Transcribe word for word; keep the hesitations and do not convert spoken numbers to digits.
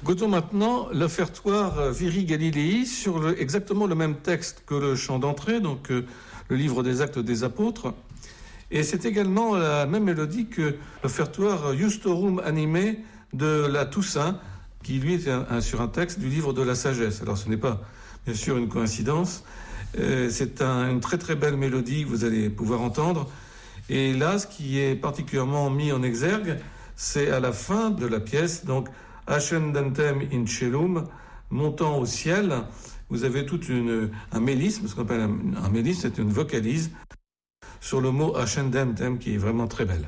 Écoutons maintenant l'offertoire Viri Galilei sur le, exactement le même texte que le chant d'entrée, donc euh, le livre des Actes des Apôtres. Et c'est également la même mélodie que l'offertoire Justorum Anime de la Toussaint, qui lui est un, un, sur un texte du livre de la Sagesse. Alors ce n'est pas bien sûr une coïncidence, euh, c'est un, une très très belle mélodie que vous allez pouvoir entendre. Et là, ce qui est particulièrement mis en exergue, c'est à la fin de la pièce, donc Ascendentem in Celum, montant au ciel. Vous avez tout une, un mélisme, ce qu'on appelle un, un mélisme, c'est une vocalise sur le mot Ascendentem qui est vraiment très belle.